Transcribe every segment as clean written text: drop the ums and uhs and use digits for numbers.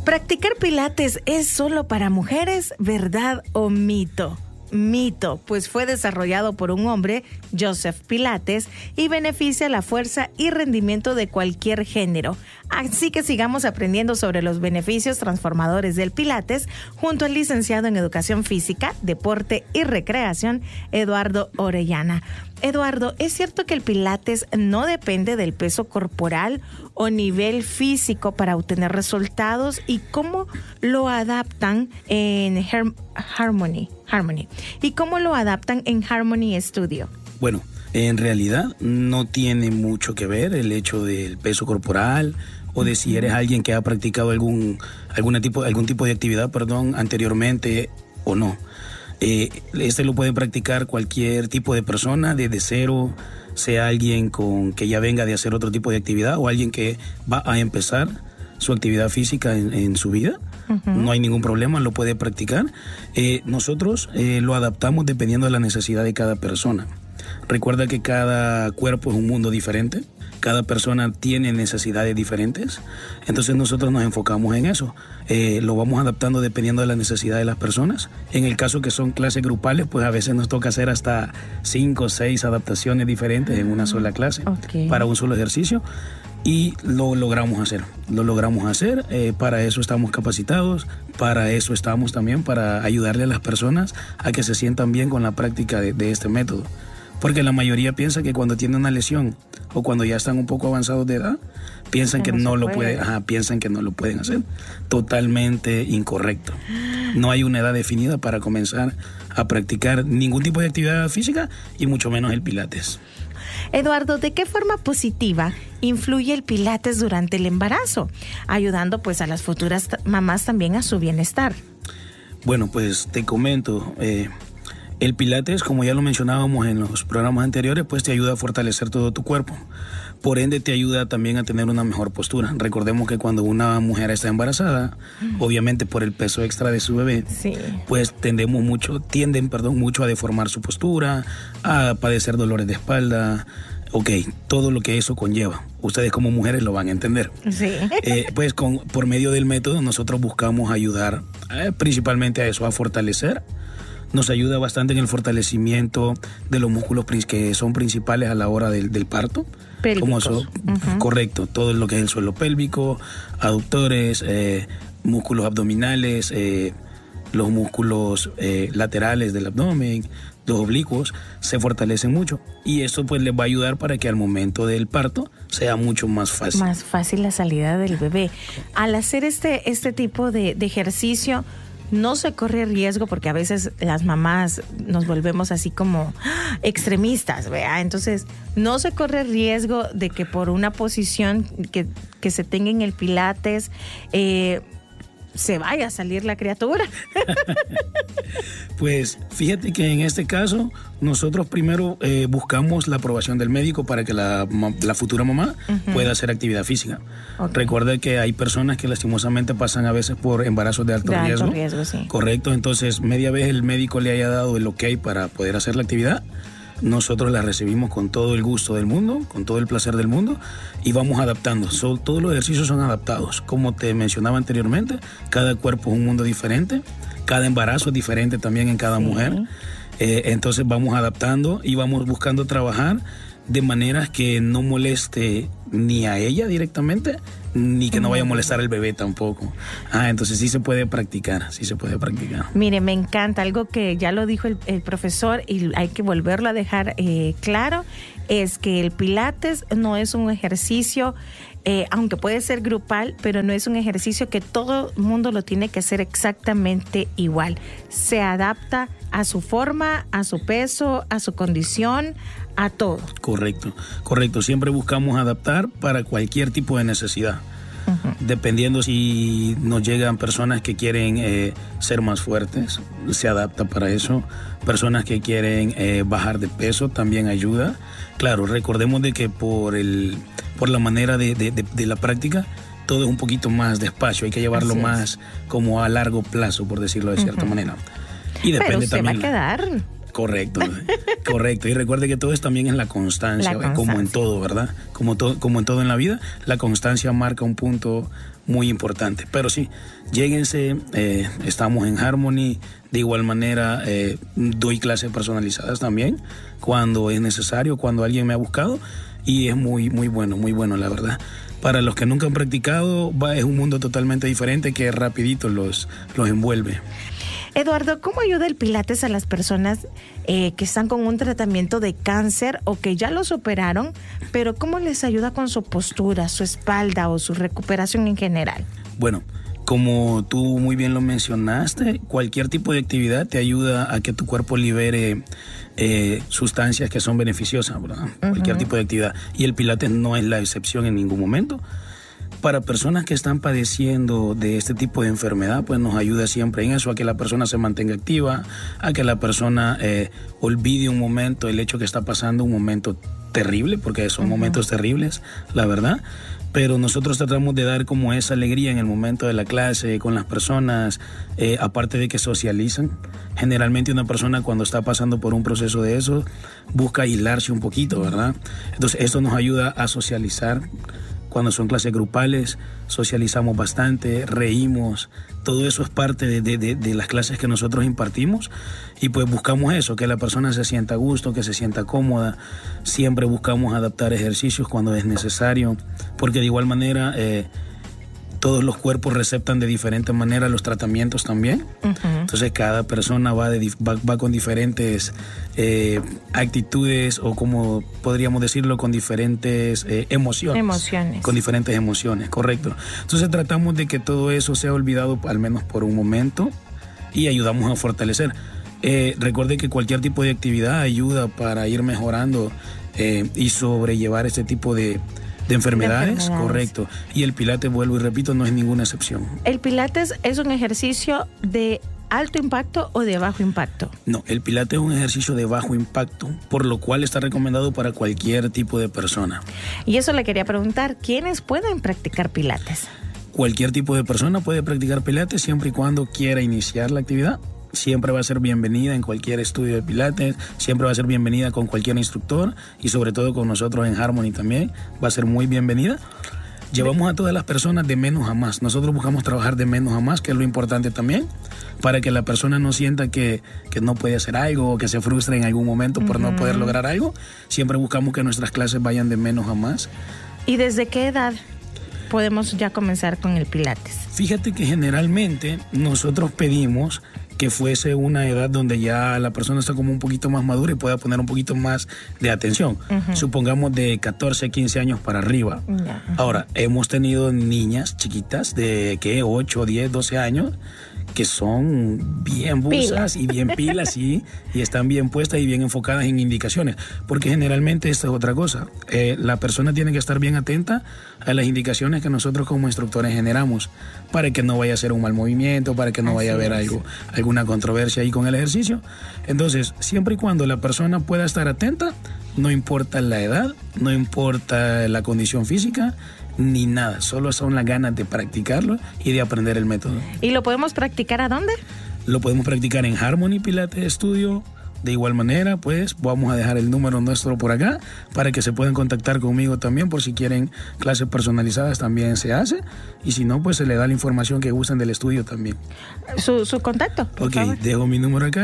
¿Practicar pilates es solo para mujeres? ¿Verdad o mito? Mito, pues fue desarrollado por un hombre, Joseph Pilates, y beneficia la fuerza y rendimiento de cualquier género. Así que sigamos aprendiendo sobre los beneficios transformadores del Pilates junto al licenciado en Educación Física, Deporte y Recreación, Eduardo Orellana. Eduardo, ¿es cierto que el Pilates no depende del peso corporal o nivel físico para obtener resultados? ¿Y cómo lo adaptan en Harmony? ¿Y cómo lo adaptan en Harmony Studio? Bueno, en realidad no tiene mucho que ver el hecho del peso corporal o de si eres alguien que ha practicado algún tipo de actividad, anteriormente o no. Este lo puede practicar cualquier tipo de persona desde cero, sea alguien que ya venga de hacer otro tipo de actividad o alguien que va a empezar su actividad física en su vida. No hay ningún problema, lo puede practicar. Nosotros lo adaptamos dependiendo de la necesidad de cada persona. Recuerda que cada cuerpo es un mundo diferente. Cada persona tiene necesidades diferentes, entonces nosotros nos enfocamos en eso. Lo vamos adaptando dependiendo de la necesidad de las personas. En el caso que son clases grupales, pues a veces nos toca hacer hasta 5 o 6 adaptaciones diferentes en una sola clase para un solo ejercicio. Y lo logramos hacer. Para eso estamos capacitados, para eso estamos también, para ayudarle a las personas a que se sientan bien con la práctica de este método. Porque la mayoría piensa que cuando tienen una lesión o cuando ya están un poco avanzados de edad, piensan que no lo pueden hacer. Totalmente incorrecto. No hay una edad definida para comenzar a practicar ningún tipo de actividad física y mucho menos el Pilates. Eduardo, ¿de qué forma positiva influye el Pilates durante el embarazo, ayudando pues a las futuras mamás también a su bienestar? Bueno, pues te comento, el Pilates, como ya lo mencionábamos en los programas anteriores, pues te ayuda a fortalecer todo tu cuerpo. Por ende, te ayuda también a tener una mejor postura. Recordemos que cuando una mujer está embarazada, obviamente por el peso extra de su bebé, pues tienden mucho a deformar su postura, a padecer dolores de espalda. Todo lo que eso conlleva. Ustedes como mujeres lo van a entender. Sí. Pues por medio del método nosotros buscamos ayudar principalmente a eso, a fortalecer. Nos ayuda bastante en el fortalecimiento de los músculos que son principales a la hora del parto. Pélvicos. Correcto, todo lo que es el suelo pélvico, aductores, músculos abdominales, los músculos laterales del abdomen, los oblicuos, se fortalecen mucho. Y esto pues les va a ayudar para que al momento del parto sea mucho más fácil. Más fácil la salida del bebé. Al hacer este tipo de ejercicio, no se corre riesgo, porque a veces las mamás nos volvemos así como extremistas, ¿verdad? Entonces, no se corre riesgo de que por una posición que se tenga en el Pilates se vaya a salir la criatura. Pues fíjate que en este caso nosotros primero buscamos la aprobación del médico para que la futura mamá pueda hacer actividad física. Recuerda que hay personas que lastimosamente pasan a veces por embarazos de alto riesgo. Sí. Correcto, entonces media vez el médico le haya dado el ok para poder hacer la actividad, nosotros la recibimos con todo el gusto del mundo, con todo el placer del mundo, y vamos adaptando. Todos los ejercicios son adaptados. Como te mencionaba anteriormente, cada cuerpo es un mundo diferente, cada embarazo es diferente también en cada mujer. Entonces vamos adaptando y vamos buscando trabajar de maneras que no moleste ni a ella directamente, ni que no vaya a molestar al bebé tampoco. Entonces sí se puede practicar. Mire, me encanta, algo que ya lo dijo el profesor y hay que volverlo a dejar claro, es que el Pilates no es un ejercicio, aunque puede ser grupal, pero no es un ejercicio que todo el mundo lo tiene que hacer exactamente igual. Se adapta a su forma, a su peso, a su condición, a todo. Correcto. Siempre buscamos adaptar para cualquier tipo de necesidad. Dependiendo si nos llegan personas que quieren ser más fuertes, se adapta para eso. Personas que quieren bajar de peso, también ayuda. Claro, recordemos de que por la manera de la práctica, todo es un poquito más despacio, hay que llevarlo más como a largo plazo, por decirlo de cierta manera. Y depende. Pero se va a quedar Correcto, correcto. Y recuerde que todo es también en la constancia, como en todo, ¿verdad? Como en todo en la vida, la constancia marca un punto muy importante. Pero sí, lléguense, estamos en Harmony. De igual manera, doy clases personalizadas también cuando es necesario, cuando alguien me ha buscado. Y es muy bueno, la verdad. Para los que nunca han practicado, es un mundo totalmente diferente que rapidito los envuelve. Eduardo, ¿cómo ayuda el Pilates a las personas que están con un tratamiento de cáncer o que ya lo superaron, pero cómo les ayuda con su postura, su espalda o su recuperación en general? Bueno, como tú muy bien lo mencionaste, cualquier tipo de actividad te ayuda a que tu cuerpo libere sustancias que son beneficiosas, ¿verdad? Cualquier tipo de actividad. Y el Pilates no es la excepción en ningún momento. Para personas que están padeciendo de este tipo de enfermedad, pues nos ayuda siempre en eso, a que la persona se mantenga activa, a que la persona olvide un momento, el hecho que está pasando un momento terrible, porque son momentos terribles, la verdad. Pero nosotros tratamos de dar como esa alegría en el momento de la clase con las personas, aparte de que socializan. Generalmente una persona cuando está pasando por un proceso de eso busca aislarse un poquito, ¿verdad? Entonces esto nos ayuda a socializar. Cuando son clases grupales, socializamos bastante, reímos. Todo eso es parte de las clases que nosotros impartimos. Y pues buscamos eso, que la persona se sienta a gusto, que se sienta cómoda. Siempre buscamos adaptar ejercicios cuando es necesario, porque de igual manera todos los cuerpos receptan de diferente manera los tratamientos también. Entonces cada persona va con diferentes actitudes, o como podríamos decirlo, con diferentes emociones. Con diferentes emociones, correcto. Entonces tratamos de que todo eso sea olvidado al menos por un momento y ayudamos a fortalecer. Recuerde que cualquier tipo de actividad ayuda para ir mejorando y sobrellevar este tipo de enfermedades, correcto. Y el Pilates, vuelvo y repito, no es ninguna excepción. ¿El Pilates es un ejercicio de alto impacto o de bajo impacto? No, el Pilates es un ejercicio de bajo impacto, por lo cual está recomendado para cualquier tipo de persona. Y eso le quería preguntar, ¿quiénes pueden practicar Pilates? Cualquier tipo de persona puede practicar Pilates siempre y cuando quiera iniciar la actividad. Siempre va a ser bienvenida en cualquier estudio de Pilates, siempre va a ser bienvenida con cualquier instructor y sobre todo con nosotros en Harmony también, va a ser muy bienvenida. Llevamos a todas las personas de menos a más. Nosotros buscamos trabajar de menos a más, que es lo importante también, para que la persona no sienta que no puede hacer algo o que se frustre en algún momento por no poder lograr algo. Siempre buscamos que nuestras clases vayan de menos a más. ¿Y desde qué edad podemos ya comenzar con el Pilates? Fíjate que generalmente nosotros pedimos que fuese una edad donde ya la persona está como un poquito más madura y pueda poner un poquito más de atención. Supongamos de 14, 15 años para arriba. Ahora, hemos tenido niñas chiquitas de 8, 10, 12 años que son bien busas y bien pilas y están bien puestas y bien enfocadas en indicaciones, porque generalmente esta es otra cosa, la persona tiene que estar bien atenta a las indicaciones que nosotros como instructores generamos, para que no vaya a ser un mal movimiento, para que no vaya a haber alguna controversia ahí con el ejercicio. Entonces, siempre y cuando la persona pueda estar atenta, no importa la edad, no importa la condición física, ni nada, solo son las ganas de practicarlo y de aprender el método. ¿Y lo podemos practicar a dónde? Lo podemos practicar en Harmony Pilates Studio. De igual manera, pues vamos a dejar el número nuestro por acá para que se puedan contactar conmigo también, por si quieren clases personalizadas también se hace, y si no, pues se le da la información que gustan del estudio también. ¿Su contacto? Ok, dejo mi número acá,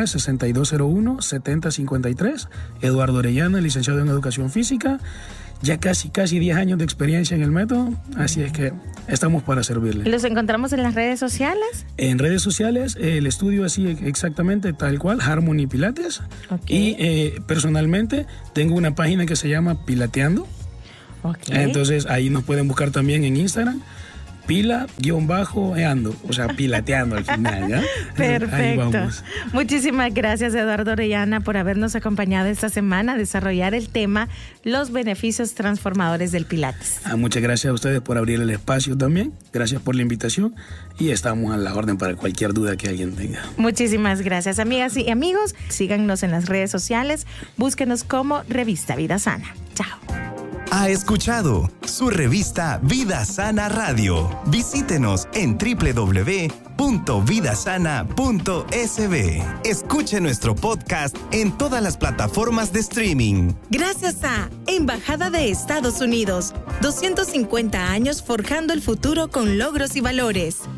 6201-7053, Eduardo Orellana, licenciado en Educación Física. Ya casi 10 años de experiencia en el método, así es que estamos para servirle. ¿Los encontramos en las redes sociales? En redes sociales, el estudio así exactamente, tal cual, Harmony Pilates. Y personalmente tengo una página que se llama Pilateando. Entonces ahí nos pueden buscar también en Instagram. Pila-eando, o sea, pilateando al final, ¿ya? Perfecto. Muchísimas gracias, Eduardo Orellana, por habernos acompañado esta semana a desarrollar el tema los beneficios transformadores del Pilates. Muchas gracias a ustedes por abrir el espacio también. Gracias por la invitación y estamos a la orden para cualquier duda que alguien tenga. Muchísimas gracias, amigas y amigos. Síganos en las redes sociales. Búsquenos como Revista Vida Sana. Chao. ha escuchado su revista Vida Sana Radio. Visítenos en www.vidasana.sb. Escuche nuestro podcast en todas las plataformas de streaming. Gracias a Embajada de Estados Unidos, 250 años forjando el futuro con logros y valores.